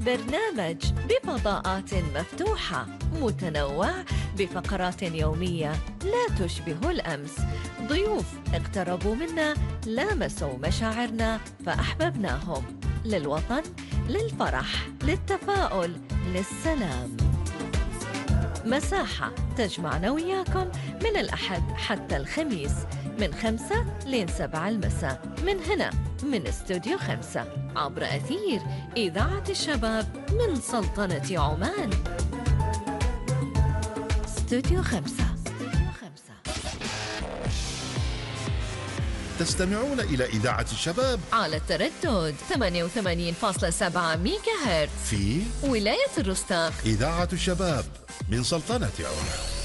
برنامج بفضاءات مفتوحة متنوع بفقرات يومية لا تشبه الأمس. ضيوف اقتربوا منا، لامسوا مشاعرنا فأحببناهم. للوطن، للفرح، للتفاؤل، للسلام. مساحة تجمعنا وياكم من الأحد حتى الخميس من 5 ل 7 المساء من هنا من استوديو 5 عبر أثير إذاعة الشباب من سلطنة عمان. استوديو 5. تستمعون إلى إذاعة الشباب على التردد 88.7 ميجا هرتز في ولاية الرستاق. إذاعة الشباب من سلطنة عمان.